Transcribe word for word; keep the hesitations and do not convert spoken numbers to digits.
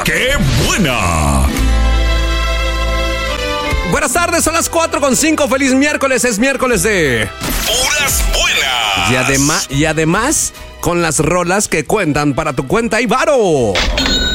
¡Qué buena! Buenas tardes, son las cuatro con cinco. Feliz miércoles, es miércoles de ¡Puras buenas! Y, además, y además, con las rolas que cuentan para tu cuenta y varo.